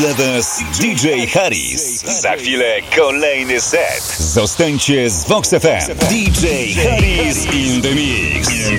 dla Was DJ Harris. Za chwilę kolejny set. Zostańcie z Vox FM. DJ Harris in the Mix.